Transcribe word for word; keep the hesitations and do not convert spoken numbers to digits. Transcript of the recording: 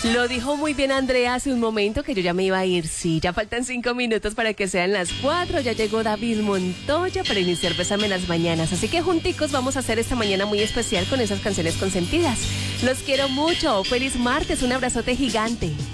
Lo dijo muy bien Andrea hace un momento que yo ya me iba a ir. Sí, ya faltan cinco minutos para que sean las cuatro. Ya llegó David Montoya para iniciar Bésame las Mañanas. Así que junticos vamos a hacer esta mañana muy especial con esas canciones consentidas. Los quiero mucho. Feliz martes. Un abrazote gigante.